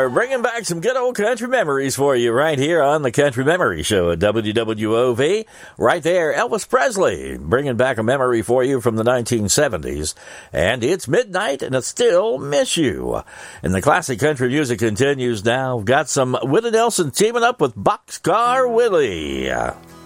We're bringing back some good old country memories for you right here on the Country Memory Show at WWOV. Right there, Elvis Presley bringing back a memory for you from the 1970s. And it's midnight and I still miss you. And the classic country music continues now. We've got some Willie Nelson teaming up with Boxcar Willie.